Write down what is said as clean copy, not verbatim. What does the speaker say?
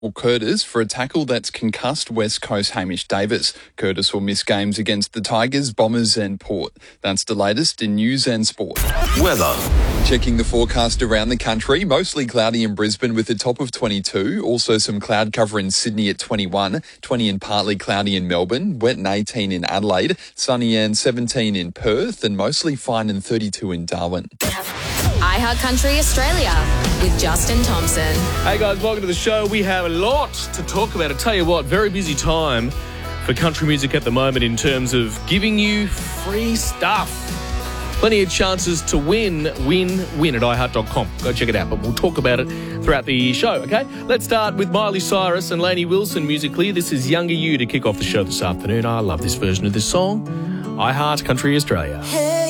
Curtis for a tackle that's concussed West Coast Hamish Davis. Curtis will miss games against the Tigers, Bombers and Port. That's the latest in news and sport. Weather. Checking the forecast around the country, mostly cloudy in Brisbane with a top of 22. Also some cloud cover in Sydney at 21, 20 and partly cloudy in Melbourne, wet and 18 in Adelaide, sunny and 17 in Perth and mostly fine and 32 in Darwin. iHeartCountry Australia with Justin Thompson. Hey guys, welcome to the show. We have a lot to talk about. I tell you what, very busy time for country music at the moment in terms of giving you free stuff. Plenty of chances to win at iHeart.com. Go check it out, but we'll talk about it throughout the show, okay? Let's start with Miley Cyrus and Lainey Wilson musically. This is Younger You to kick off the show this afternoon. I love this version of this song. iHeart Country Australia. Hey.